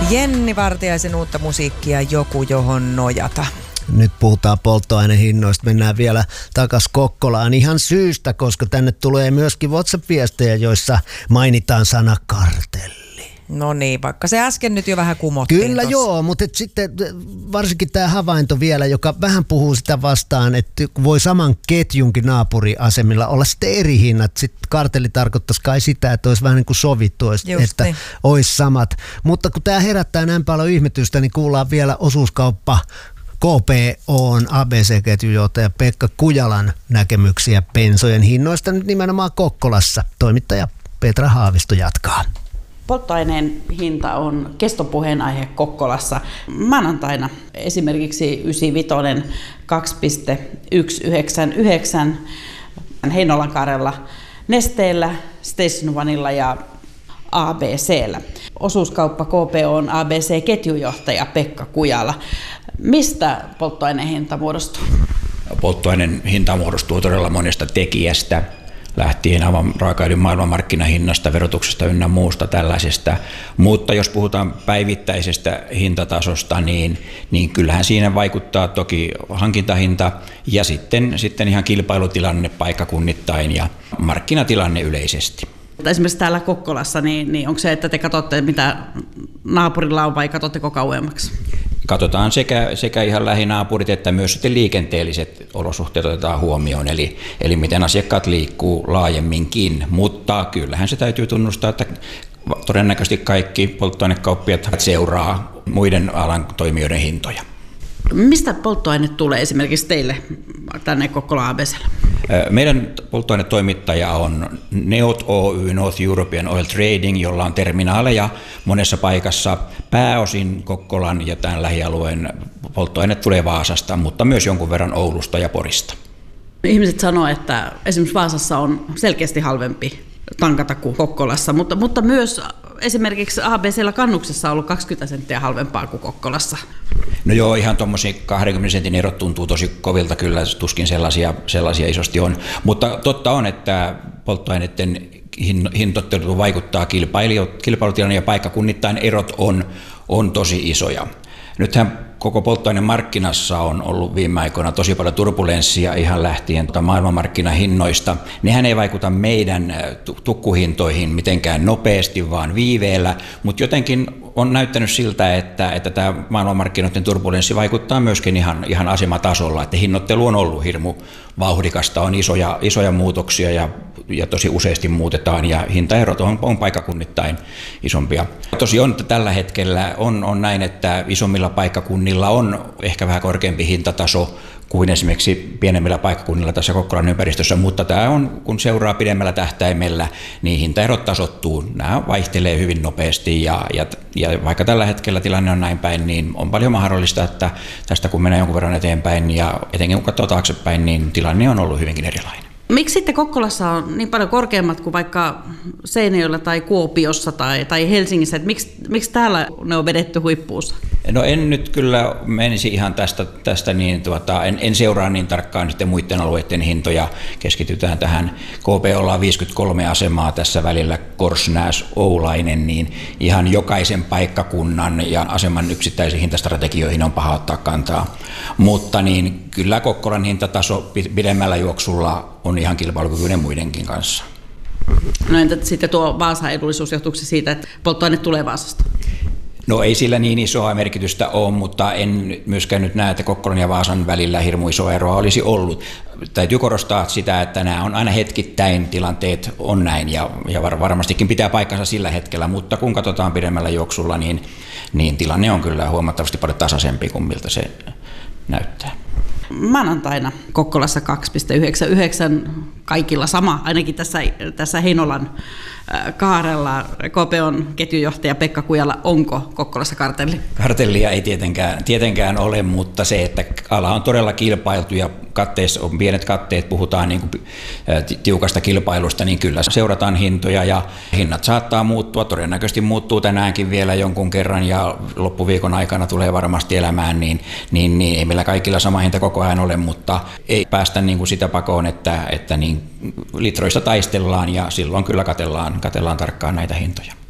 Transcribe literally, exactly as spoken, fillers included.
Jenni Vartiaisen uutta musiikkia Joku johon nojata. Nyt puhutaan polttoainehinnoista, mennään vielä takas Kokkolaan ihan syystä, koska tänne tulee myöskin WhatsApp-viestejä, joissa mainitaan sana kartelli. No niin, vaikka se äsken nyt jo vähän kumottiin. Kyllä tossa. Joo, mutta et sitten varsinkin tämä havainto vielä, joka vähän puhuu sitä vastaan, että voi saman ketjunkin naapuriasemilla olla sitten eri hinnat. Sitten kartelli tarkoittaisi kai sitä, että olisi vähän niin kuin sovittu, että niin. Olisi samat. Mutta kun tämä herättää näin paljon ihmetystä, niin kuullaan vielä osuuskauppa K P O:n A B C-ketjujohtaja Pekka Kujalan näkemyksiä bensojen hinnoista nyt nimenomaan Kokkolassa. Toimittaja Petra Haavisto jatkaa. Polttoaineen hinta on kestopuheenaihe Kokkolassa. Maanantaina esimerkiksi yhdeksänkymmentäviisi kaksi pilkku yksi yhdeksän yhdeksän Heinolankaarella Nesteellä, Station Onella ja A B C:llä. Osuuskauppa K P O:n A B C-ketjujohtaja Pekka Kujala. Mistä polttoaineen hinta muodostuu? Polttoaineen hinta muodostuu todella monesta tekijästä. Lähtien aivan raakaöljyn maailmanmarkkinahinnasta, verotuksesta ynnä muusta tällaisesta. Mutta jos puhutaan päivittäisestä hintatasosta, niin, niin kyllähän siinä vaikuttaa toki hankintahinta ja sitten, sitten ihan kilpailutilanne paikkakunnittain ja markkinatilanne yleisesti. Esimerkiksi täällä Kokkolassa, niin, niin onko se, että te katsotte mitä naapurilla on vai katsotteko kauemmaksi? Katsotaan sekä, sekä ihan lähinaapurit että myös sitten liikenteelliset olosuhteet otetaan huomioon, eli, eli miten asiakkaat liikkuu laajemminkin, mutta kyllähän se täytyy tunnustaa, että todennäköisesti kaikki polttoainekauppiat seuraa muiden alan toimijoiden hintoja. Mistä polttoaine tulee esimerkiksi teille tänne Kokkola A B C:lle? Meidän polttoainetoimittaja on Neot Oy, North European Oil Trading, jolla on terminaaleja monessa paikassa. Pääosin Kokkolan ja tämän lähialueen polttoaine tulee Vaasasta, mutta myös jonkun verran Oulusta ja Porista. Ihmiset sanoo, että esimerkiksi Vaasassa on selkeästi halvempi tankata kuin Kokkolassa, mutta, mutta myös esimerkiksi A B C:llä kannuksessa on ollut kaksikymmentä senttiä halvempaa kuin Kokkolassa. No joo, ihan tuommoisia kahdenkymmenen sentin erot tuntuu tosi kovilta, kyllä tuskin sellaisia, sellaisia isosti on. Mutta totta on, että polttoaineiden hintoittelu vaikuttaa kilpailutilanne ja paikkakunnittain erot on, on tosi isoja. Nythän koko polttoainemarkkinassa on ollut viime aikoina tosi paljon turbulenssia ihan lähtien maailmanmarkkinahinnoista. Nehän ei vaikuta meidän tukkuhintoihin mitenkään nopeasti, vaan viiveellä, mutta jotenkin on näyttänyt siltä, että, että tämä maailmanmarkkinoiden turbulenssi vaikuttaa myöskin ihan, ihan asematasolla, että hinnoittelu on ollut hirmu vauhdikasta, on isoja, isoja muutoksia ja, ja tosi useasti muutetaan ja hintaerot on, on paikkakunnittain isompia. Tosi on, että tällä hetkellä on, on näin, että isommilla paikkakunnilla on ehkä vähän korkeampi hintataso kuin esimerkiksi pienemmillä paikkakunnilla tässä Kokkolan ympäristössä, mutta tämä on, kun seuraa pidemmällä tähtäimellä, niin hintaerot tasoittuu. Nämä vaihtelee hyvin nopeasti ja, ja, ja vaikka tällä hetkellä tilanne on näin päin, niin on paljon mahdollista, että tästä kun menee jonkun verran eteenpäin ja etenkin kun katsoo taaksepäin, niin tilanne on ollut hyvinkin erilainen. Miksi sitten Kokkolassa on niin paljon korkeammat kuin vaikka Seinäjoella tai Kuopiossa tai, tai Helsingissä? Että miksi, miksi täällä ne on vedetty huippuunsa? No en nyt kyllä menisi ihan tästä, tästä niin, tuota, en, en seuraa niin tarkkaan sitten muiden alueiden hintoja. Keskitytään tähän. K P O:lla on viisikymmentäkolme asemaa tässä välillä, Korsnäs, Oulainen, niin ihan jokaisen paikkakunnan ja aseman yksittäisiin hintastrategioihin on paha ottaa kantaa. Mutta niin, kyllä Kokkolan hintataso pidemmällä juoksulla on ihan kilpailukykyinen muidenkin kanssa. No entä sitten tuo Vaasan edullisuus, johtuuko se siitä, että polttoaine tulee Vaasasta? No ei sillä niin isoa merkitystä ole, mutta en myöskään nyt näe, että Kokkolan ja Vaasan välillä hirmu iso eroa olisi ollut. Täytyy korostaa sitä, että nämä on aina hetkittäin, tilanteet on näin ja, ja varmastikin pitää paikkansa sillä hetkellä, mutta kun katsotaan pidemmällä juoksulla, niin, niin tilanne on kyllä huomattavasti paljon tasaisempi kuin miltä se näyttää. Maanantaina Kokkolassa kaksi pilkku yhdeksän yhdeksän, kaikilla sama, ainakin tässä, tässä Heinolan kaarella. K P O:n ketjujohtaja Pekka Kujala, onko Kokkolassa kartelli? Kartellia ei tietenkään, tietenkään ole, mutta se, että ala on todella kilpailtu ja katteissa on pienet katteet, puhutaan niin kuin tiukasta kilpailusta, niin kyllä seurataan hintoja ja hinnat saattaa muuttua, todennäköisesti muuttuu tänäänkin vielä jonkun kerran ja loppuviikon aikana tulee varmasti elämään, niin, niin, niin ei meillä kaikilla sama hinta koko ajan ole, mutta ei päästä niin kuin sitä pakoon, että, että niin litroista taistellaan ja silloin kyllä katellaan, katellaan tarkkaan näitä hintoja.